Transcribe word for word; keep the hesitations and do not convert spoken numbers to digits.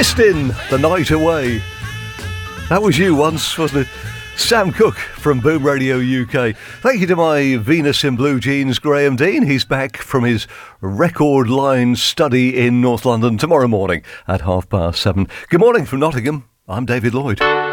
Twisting the Night Away. That was you once, wasn't it? Sam Cooke from Boom Radio U K. Thank you to my Venus in Blue Jeans, Graham Dean. He's back from his record line study in North London tomorrow morning at half past seven. Good morning from Nottingham. I'm David Lloyd.